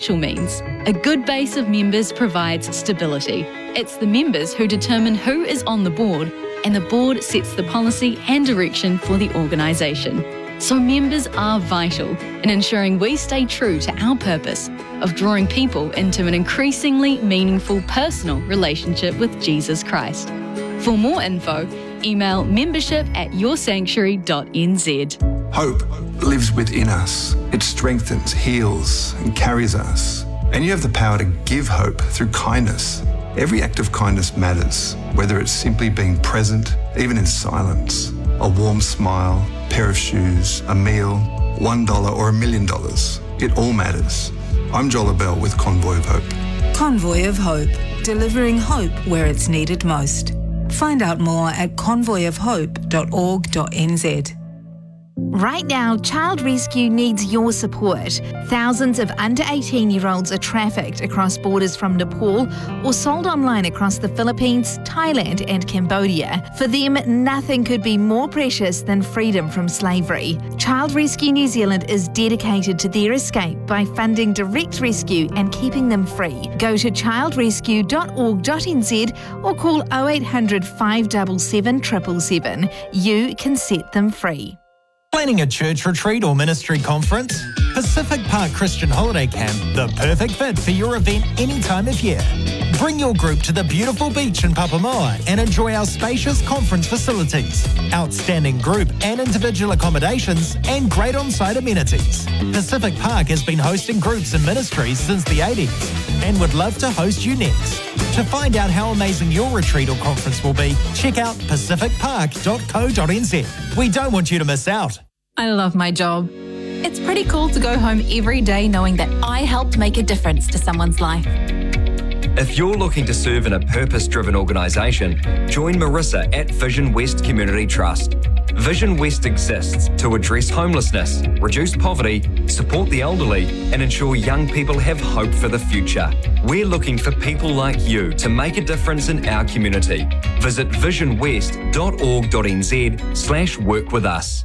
financial means. A good base of members provides stability. It's the members who determine who is on the board, and the board sets the policy and direction for the organisation. So members are vital in ensuring we stay true to our purpose of drawing people into an increasingly meaningful personal relationship with Jesus Christ. For more info, email membership@yoursanctuary.nz. Hope lives within us. It strengthens, heals, and carries us. And you have the power to give hope through kindness. Every act of kindness matters, whether it's simply being present, even in silence, a warm smile, a pair of shoes, a meal, $1 or $1 million. It all matters. I'm Joel Bell with Convoy of Hope. Convoy of Hope, delivering hope where it's needed most. Find out more at convoyofhope.org.nz. Right now, Child Rescue needs your support. Thousands of under 18-year-olds are trafficked across borders from Nepal or sold online across the Philippines, Thailand and Cambodia. For them, nothing could be more precious than freedom from slavery. Child Rescue New Zealand is dedicated to their escape by funding direct rescue and keeping them free. Go to childrescue.org.nz or call 0800 577 777. You can set them free. Planning a church retreat or ministry conference? Pacific Park Christian Holiday Camp, the perfect fit for your event any time of year. Bring your group to the beautiful beach in Papamoa and enjoy our spacious conference facilities, outstanding group and individual accommodations, and great on-site amenities. Pacific Park has been hosting groups and ministries since the 80s and would love to host you next. To find out how amazing your retreat or conference will be, check out pacificpark.co.nz. We don't want you to miss out. I love my job. It's pretty cool to go home every day knowing that I helped make a difference to someone's life. If you're looking to serve in a purpose-driven organisation, join Marissa at Vision West Community Trust. Vision West exists to address homelessness, reduce poverty, support the elderly, and ensure young people have hope for the future. We're looking for people like you to make a difference in our community. Visit visionwest.org.nz/work with us.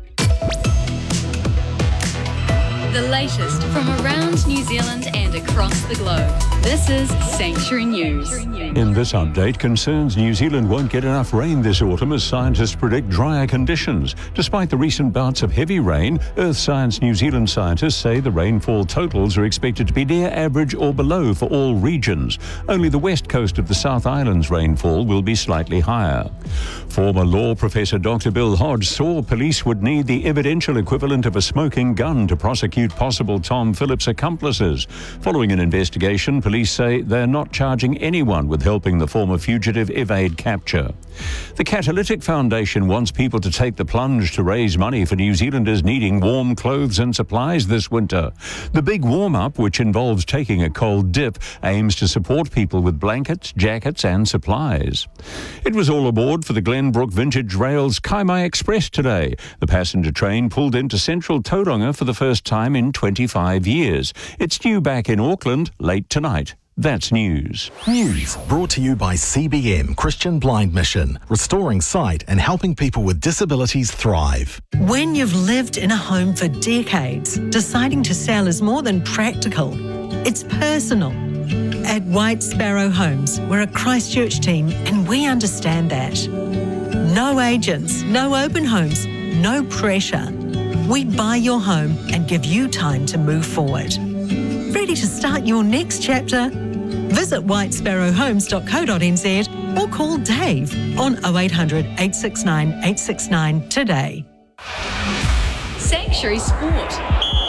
The latest from around New Zealand and across the globe. This is Sanctuary News. In this update, concerns New Zealand won't get enough rain this autumn as scientists predict drier conditions. Despite the recent bouts of heavy rain, Earth Science New Zealand scientists say the rainfall totals are expected to be near average or below for all regions. Only the west coast of the South Island's rainfall will be slightly higher. Former law professor Dr. Bill Hodge saw police would need the evidential equivalent of a smoking gun to prosecute possible Tom Phillips accomplices. Following an investigation, police say they're not charging anyone with helping the former fugitive evade capture. The Catalytic Foundation wants people to take the plunge to raise money for New Zealanders needing warm clothes and supplies this winter. The Big Warm-Up, which involves taking a cold dip, aims to support people with blankets, jackets and supplies. It was all aboard for the Glenbrook Vintage Rails Kaimai Express today. The passenger train pulled into central Tauranga for the first time in 25 years. It's due back in Auckland late tonight. That's news. News brought to you by CBM Christian Blind Mission, restoring sight and helping people with disabilities thrive. When you've lived in a home for decades, deciding to sell is more than practical. It's personal. At White Sparrow Homes, we're a Christchurch team and we understand that. No agents, no open homes, no pressure. We buy your home and give you time to move forward. Ready to start your next chapter? Visit whitesparrowhomes.co.nz or call Dave on 0800 869 869 today. Sanctuary Sport.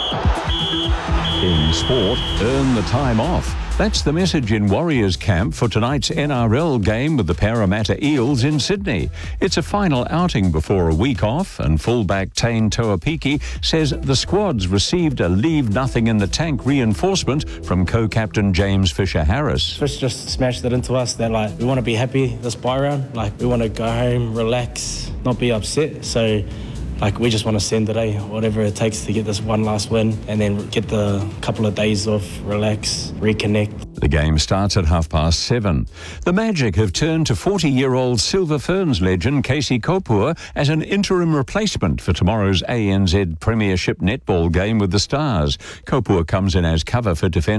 In sport, earn the time off. That's the message in Warriors camp for tonight's NRL game with the Parramatta Eels in Sydney. It's a final outing before a week off, and fullback Tane Toapiki says the squad's received a leave-nothing-in-the-tank reinforcement from co-captain James Fisher-Harris. Fish just smashed it into us that we want to be happy this bye round. We want to go home, relax, not be upset. So we just want to send today, whatever it takes to get this one last win and then get the couple of days off, relax, reconnect. The game starts at 7:30. The Magic have turned to 40-year-old Silver Ferns legend Casey Kopua as an interim replacement for tomorrow's ANZ Premiership netball game with the Stars. Kopua comes in as cover for defender